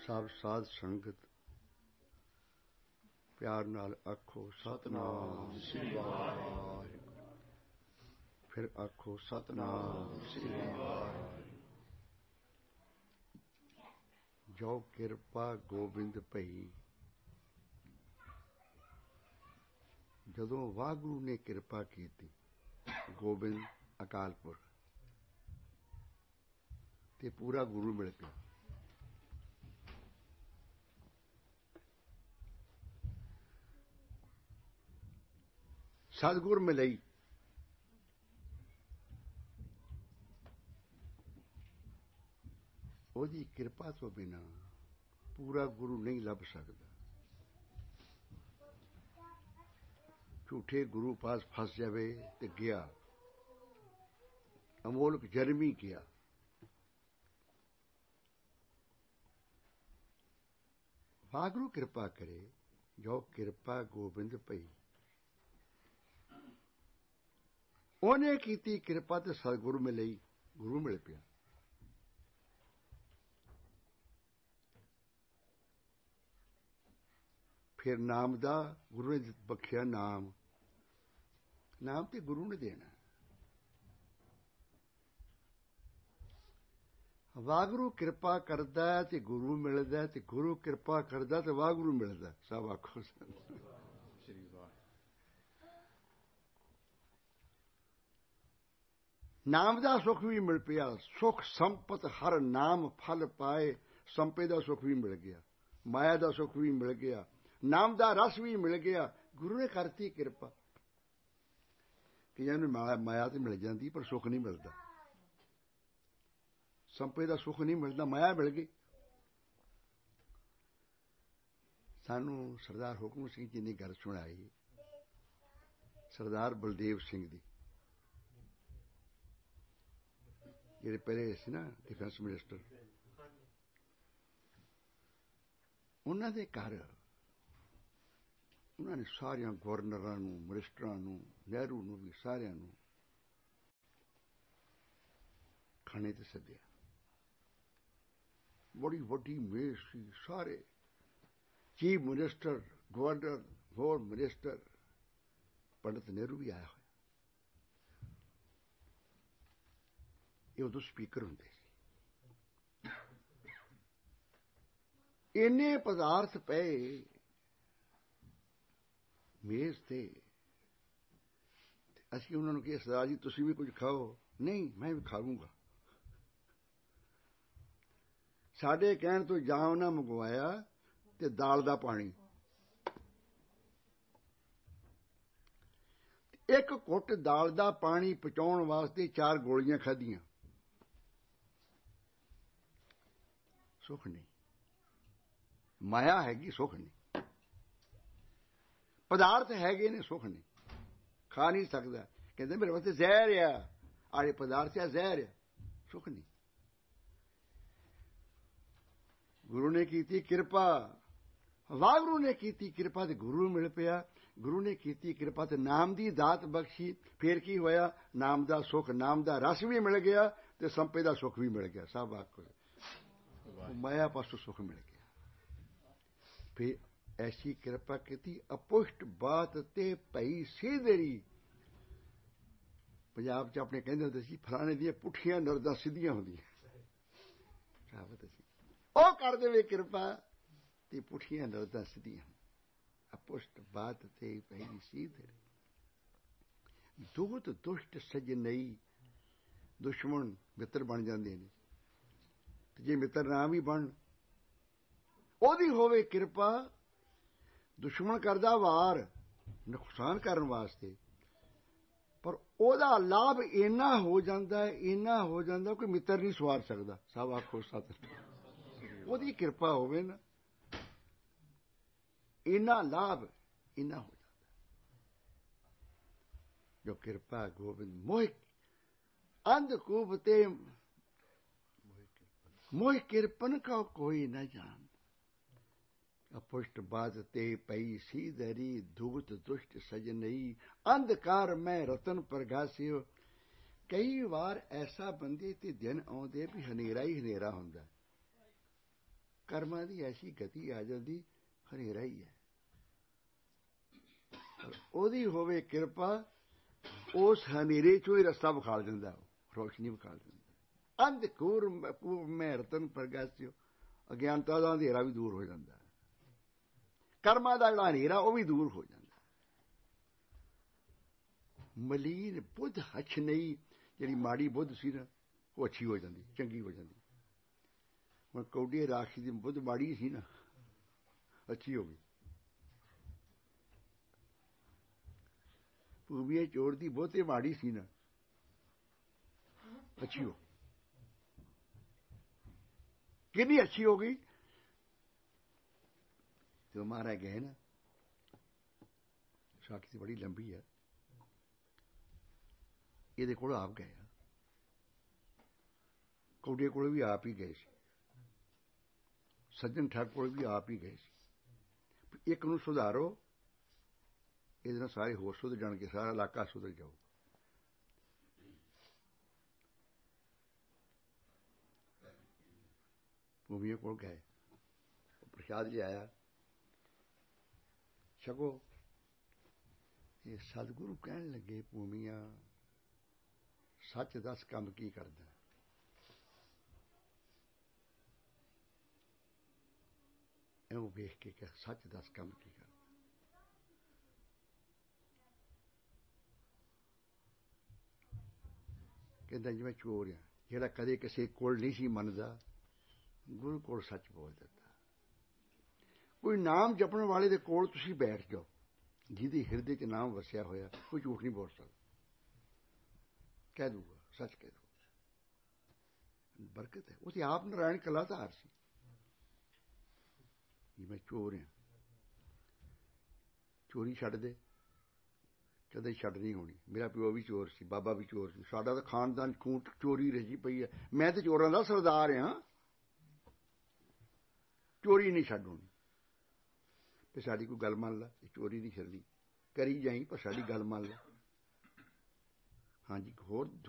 ਸਭ ਸਾਧ ਸੰਗਤ ਪਿਆਰ ਨਾਲ ਆਖੋ ਸਤਿਨਾਮ ਸ੍ਰੀ ਵਾਹਿਗੁਰੂ। ਫਿਰ ਆਖੋ ਸਤਿਨਾਮ ਸ੍ਰੀ ਵਾਹਿਗੁਰੂ। ਜੋ ਕਿਰਪਾ ਗੋਬਿੰਦ ਭਈ। ਜਦੋਂ ਵਾਹਿਗੁਰੂ ਨੇ ਕਿਰਪਾ ਕੀਤੀ, ਗੋਬਿੰਦ ਅਕਾਲ ਪੁਰਖ ਤੇ ਪੂਰਾ ਗੁਰੂ ਮਿਲ ਪਿਆ। ਸਤਿਗੁਰ ਮਿਲਈ। ਉਹਦੀ ਕਿਰਪਾ ਤੋਂ ਬਿਨਾਂ ਪੂਰਾ ਗੁਰੂ ਨਹੀਂ ਲੱਭ ਸਕਦਾ। ਝੂਠੇ ਗੁਰੂ ਪਾਸ ਫਸ ਜਾਵੇ ਤੇ ਗਿਆ, ਅਮੋਲਕ ਜਨਮੀ ਗਿਆ। ਵਾਹਿਗੁਰੂ ਕਿਰਪਾ ਕਰੇ। ਜੋ ਕਿਰਪਾ ਗੋਬਿੰਦ ਭਈ। ਉਹਨੇ ਕੀਤੀ ਕਿਰਪਾ ਤੇ ਸਤਿਗੁਰੂ ਮਿਲਈ, ਗੁਰੂ ਮਿਲ ਪਿਆ। ਫਿਰ ਨਾਮ ਦਾ ਗੁਰੂ ਨੇ ਬਖਸ਼ਿਆ। ਨਾਮ ਤੇ ਗੁਰੂ ਨੇ ਦੇਣਾ। ਵਾਹਿਗੁਰੂ ਕਿਰਪਾ ਕਰਦਾ ਤੇ ਗੁਰੂ ਮਿਲਦਾ, ਤੇ ਗੁਰੂ ਕਿਰਪਾ ਕਰਦਾ ਤੇ ਵਾਹਿਗੁਰੂ ਮਿਲਦਾ। ਸਭ ਆਖੋ ਸ੍ਰੀ ਵਾਹਿਗੁਰੂ। ਨਾਮ ਦਾ ਸੁੱਖ ਵੀ ਮਿਲ ਪਿਆ। ਸੁਖ ਸੰਪਤ ਹਰ ਨਾਮ ਫਲ ਪਾਏ। ਸੰਪੇ ਦਾ ਸੁੱਖ ਵੀ ਮਿਲ ਗਿਆ, ਮਾਇਆ ਦਾ ਸੁੱਖ ਵੀ ਮਿਲ ਗਿਆ, ਨਾਮ ਦਾ ਰਸ ਵੀ ਮਿਲ ਗਿਆ। ਗੁਰੂ ਨੇ ਕਰਤੀ ਕਿਰਪਾ। ਕਈਆਂ ਨੂੰ ਮਾਇਆ ਤੇ ਮਿਲ ਜਾਂਦੀ, ਪਰ ਸੁੱਖ ਨਹੀਂ ਮਿਲਦਾ। ਸੰਪੇ ਦਾ ਸੁੱਖ ਨਹੀਂ ਮਿਲਦਾ, ਮਾਇਆ ਮਿਲ ਗਈ। ਸਾਨੂੰ ਸਰਦਾਰ ਹੁਕਮ ਸਿੰਘ ਜੀ ਨੇ ਗੱਲ ਸੁਣਾਈ, ਸਰਦਾਰ ਬਲਦੇਵ ਸਿੰਘ ਦੀ, ਜਿਹੜੇ ਪਹਿਲੇ ਸੀ ਨਾ ਡਿਫੈਂਸ ਮਿਨਿਸਟਰ। ਉਹਨਾਂ ਦੇ ਘਰ ਉਹਨਾਂ ਨੇ ਸਾਰਿਆਂ ਗਵਰਨਰਾਂ ਨੂੰ, ਮਿਨਿਸਟਰਾਂ ਨੂੰ, ਨਹਿਰੂ ਨੂੰ ਵੀ, ਸਾਰਿਆਂ ਨੂੰ ਖਾਣੇ ਤੇ ਸੱਦਿਆ। ਬੜੀ ਵੱਡੀ ਮੇਜ਼ ਸੀ। ਸਾਰੇ ਚੀਫ ਮਿਨਿਸਟਰ, ਗਵਰਨਰ, ਹੋਰ ਮਿਨਿਸਟਰ, ਪੰਡਿਤ ਨਹਿਰੂ ਵੀ ਆਇਆ ਹੋਇਆ। ਇਹ ਉਦੋਂ ਸਪੀਕਰ ਹੁੰਦੇ ਸੀ। ਇੰਨੇ ਪਦਾਰਥ ਪਏ ਮੇਜ਼ ਤੇ। ਅਸੀਂ ਉਹਨਾਂ ਨੂੰ ਕਿਹਾ, ਸਰਦਾਰ ਜੀ ਤੁਸੀਂ ਵੀ ਕੁਝ ਖਾਓ। ਨਹੀਂ, ਮੈਂ ਵੀ ਖਾ ਲੂੰਗਾ। ਸਾਡੇ ਕਹਿਣ ਤੋਂ ਜਾਂ ਉਹਨਾਂ ਮੰਗਵਾਇਆ ਤੇ ਦਾਲ ਦਾ ਪਾਣੀ। ਇੱਕ ਘੁੱਟ ਦਾਲ ਦਾ ਪਾਣੀ ਪਚਾਉਣ ਵਾਸਤੇ 4 ਗੋਲੀਆਂ ਖਾਧੀਆਂ। ਸੁੱਖ ਨਹੀਂ, ਮਾਇਆ ਹੈਗੀ, ਸੁੱਖ ਨਹੀਂ। ਪਦਾਰਥ ਹੈਗੇ ਨੇ, ਸੁੱਖ ਨਹੀਂ। ਖਾ ਨਹੀਂ ਸਕਦਾ। ਕਹਿੰਦੇ ਮੇਰੇ ਵਾਸਤੇ ਜ਼ਹਿਰ ਆ, ਆਲੇ ਪਦਾਰਥ ਆ, ਜ਼ਹਿਰ ਆ, ਸੁੱਖ ਨਹੀਂ। ਗੁਰੂ ਨੇ ਕੀਤੀ ਕਿਰਪਾ, ਵਾਹਿਗੁਰੂ ਨੇ ਕੀਤੀ ਕਿਰਪਾ ਤੇ ਗੁਰੂ ਮਿਲ ਪਿਆ। ਗੁਰੂ ਨੇ ਕੀਤੀ ਕਿਰਪਾ ਤੇ ਨਾਮ ਦੀ ਦਾਤ ਬਖਸ਼ੀ। ਫੇਰ ਕੀ ਹੋਇਆ? ਨਾਮ ਦਾ ਸੁੱਖ, ਨਾਮ ਦਾ ਰਸ ਵੀ ਮਿਲ ਗਿਆ ਤੇ ਸੰਪੇ ਦਾ ਸੁੱਖ ਵੀ ਮਿਲ ਗਿਆ। ਸਭ ਆਖੋ ਮਾਇਆ ਪਾਸੋਂ ਸੁੱਖ ਮਿਲ ਗਿਆ। ਫਿਰ ਐਸੀ ਕਿਰਪਾ ਕੀਤੀ, ਅਪੁਸ਼ਟ ਬਾਤ ਤੇ ਭਈ ਸੀਧਰੀ। ਪੰਜਾਬ 'ਚ ਆਪਣੇ ਕਹਿੰਦੇ ਹੁੰਦੇ ਸੀ, ਫਲਾਣੇ ਦੀਆਂ ਪੁੱਠੀਆਂ ਨਰਦਾਂ ਸਿੱਧੀਆਂ ਹੁੰਦੀਆਂ। ਕਹਾਵਤ ਸੀ। ਉਹ ਕਰ ਦੇਵੇ ਕਿਰਪਾ ਤੇ ਪੁੱਠੀਆਂ ਨਰਦਾਂ ਸਿੱਧੀਆਂ। ਅਪੁਸ਼ਟ ਬਾਤ ਤੇ ਭਈ ਸੀਧਰੀ। ਦੁਗਤ ਦੁਸ਼ਟ ਸਜਨਈ। ਦੁਸ਼ਮਣ ਮਿੱਤਰ ਬਣ ਜਾਂਦੇ ਨੇ, ਤੇ ਜੇ ਮਿੱਤਰ ਨਾ ਵੀ ਬਣ, ਉਹਦੀ ਹੋਵੇ ਕਿਰਪਾ। ਦੁਸ਼ਮਣ ਕਰਦਾ ਵਾਰ ਨੁਕਸਾਨ ਕਰਨ ਵਾਸਤੇ, ਪਰ ਉਹਦਾ ਲਾਭ ਇੰਨਾ ਹੋ ਜਾਂਦਾ, ਇੰਨਾ ਹੋ ਜਾਂਦਾ, ਕੋਈ ਮਿੱਤਰ ਨਹੀਂ ਸਵਾਰ ਸਕਦਾ। ਸਭ ਆਖੋ ਸਤਿਨਾਮ। ਉਹਦੀ ਕਿਰਪਾ ਹੋਵੇ ਨਾ, ਇੰਨਾ ਲਾਭ ਇੰਨਾ ਹੋ ਜਾਂਦਾ। ਜੋ ਕਿਰਪਾ ਗੋਬਿੰਦ ਮੋਹਿ ਅੰਧਕੂਪ ਤੇ ਮੋਹਿ ਕਿਰਪਨ ਕਾ ਕੋਈ ਨਾ ਜਾਣ। ਅਪੁਸ਼ਟ ਬਾਤ ਤੇ ਪਈ ਸੀਧਰੀ। ਦੁਗਤ ਦੁਸ਼ਟ ਸਜਨਈ। ਅੰਧਕਾਰ ਮੈਂ ਰਤਨ ਪ੍ਰਗਾਸਿਓ। ਕਈ ਵਾਰ ਐਸਾ ਬੰਦੇ ਤੇ ਦਿਨ ਆਉਂਦੇ ਵੀ ਹਨੇਰਾ ਹੀ ਹਨੇਰਾ ਹੁੰਦਾ। ਕਰਮਾਂ ਦੀ ਐਸੀ ਗਤੀ ਆ ਜਾਂਦੀ, ਹਨੇਰਾ ਹੀ ਹੈ। ਉਹਦੀ ਹੋਵੇ ਕਿਰਪਾ, ਉਸ ਹਨੇਰੇ ਚੋਂ ਹੀ ਰਸਤਾ ਵਿਖਾਲ ਦਿੰਦਾ, ਉਹ ਰੋਸ਼ਨੀ ਵਿਖਾਲ ਦਿੰਦਾ। ਅੰਧਕੂਰ ਮੈਂ ਰਤਨ ਪ੍ਰਗਾਸਿਓ, ਅਗਿਆਨਤਾ ਦਾ ਅੰਧੇਰਾ ਵੀ ਦੂਰ ਹੋ ਜਾਂਦਾ। ਕਰਮਾਂ ਦਾ ਜਿਹੜਾ ਹਨੇਰਾ ਉਹ ਵੀ ਦੂਰ ਹੋ ਜਾਂਦਾ। ਮਲੀਨ ਬੁੱਧ ਹੱਛ ਨਹੀਂ, ਜਿਹੜੀ ਮਾੜੀ ਬੁੱਧ ਸੀ ਨਾ ਉਹ ਅੱਛੀ ਹੋ ਜਾਂਦੀ, ਚੰਗੀ ਹੋ ਜਾਂਦੀ। ਹੁਣ ਕੌਡੀ ਰਾਖੀ ਦੀ ਬੁੱਧ ਮਾੜੀ ਸੀ ਨਾ, ਅੱਛੀ ਹੋ ਗਈ। ਭੂਮੀਏ ਚੋਰ ਦੀ ਬਹੁਤੇ ਮਾੜੀ ਸੀ ਨਾ, ਅੱਛੀ ਹੋ ਕਿੰਨੀ ਅੱਛੀ ਹੋ ਗਈ। ਤੇ ਮਹਾਰਾਜ ਗਏ ਨਾ, ਸਾਖੀ ਤੇ ਬੜੀ ਲੰਬੀ ਹੈ, ਇਹਦੇ ਕੋਲ ਆਪ ਗਏ, ਕੌਡੇ ਕੋਲ ਵੀ ਆਪ ਹੀ ਗਏ ਸੀ, ਸੱਜਣ ਠੱਗ ਕੋਲ ਵੀ ਆਪ ਹੀ ਗਏ ਸੀ। ਇੱਕ ਨੂੰ ਸੁਧਾਰੋ, ਇਹਦੇ ਨਾਲ ਸਾਰੇ ਹੋਰ ਸੁਧਰ ਜਾਣਗੇ, ਸਾਰਾ ਇਲਾਕਾ ਸੁਧਰ ਜਾਊ। ਭੂਮੀਏ ਕੋਲ ਗਏ, ਪ੍ਰਸ਼ਾਦ ਲਿਆਇਆ, ਛਕੋ। ਇਹ ਸਤਿਗੁਰੂ ਕਹਿਣ ਲੱਗੇ, ਭੂਮੀਆ ਸੱਚ ਦੱਸ ਕੰਮ ਕੀ ਕਰਦਾ। ਇਹਨੂੰ ਵੇਖ ਕੇ ਕਿਹਾ, ਸੱਚ ਦੱਸ ਕੰਮ ਕੀ ਕਰਦਾ। ਕਹਿੰਦਾ ਜਿਵੇਂ ਚੋਰ ਆ, ਜਿਹੜਾ ਕਦੇ ਕਿਸੇ ਕੋਲ ਨਹੀਂ ਸੀ ਮੰਨਦਾ, ਗੁਰੂ ਕੋਲ ਸੱਚ ਬੋਲ ਦਿੰਦਾ। ਕੋਈ ਨਾਮ ਜਪਣ ਵਾਲੇ ਦੇ ਕੋਲ ਤੁਸੀਂ ਬੈਠ ਜਾਓ, ਜਿਹਦੇ ਹਿਰਦੇ 'ਚ ਨਾਮ ਵਸਿਆ ਹੋਇਆ, ਕੋਈ ਝੂਠ ਨਹੀਂ ਬੋਲ ਸਕਦਾ, ਕਹਿ ਦੂਗਾ, ਸੱਚ ਕਹਿ ਦੂਗਾ। ਬਰਕਤ ਹੈ। ਉਹ ਤੇ ਆਪ ਨਾਰਾਇਣ ਕਲਾਧਾਰ ਸੀ। ਮੈਂ ਚੋਰ ਹਾਂ, ਚੋਰੀ ਛੱਡ ਦੇ, ਕਦੇ ਛੱਡ ਨਹੀਂ ਹੋਣੀ। ਮੇਰਾ ਪਿਓ ਵੀ ਚੋਰ ਸੀ, ਬਾਬਾ ਵੀ ਚੋਰ ਸੀ, ਸਾਡਾ ਤਾਂ ਖਾਨਦਾਨ ਖੂਨ ਚੋਰੀ ਰਚੀ ਪਈ ਹੈ। ਮੈਂ ਤੇ ਚੋਰਾਂ ਦਾ ਸਰਦਾਰ ਹਾਂ, ਚੋਰੀ ਨਹੀਂ ਛੱਡ ਹੋਣੀ। ਤੇ ਸਾਡੀ ਕੋਈ ਗੱਲ ਮੰਨ ਲਾ, ਇਹ ਚੋਰੀ ਨਹੀਂ ਛੱਡਣੀ, ਕਰੀ ਜਾਈ ਪਰ ਸਾਡੀ ਗੱਲ ਮੰਨ ਲਾ। ਹਾਂਜੀ, ਹੋਰ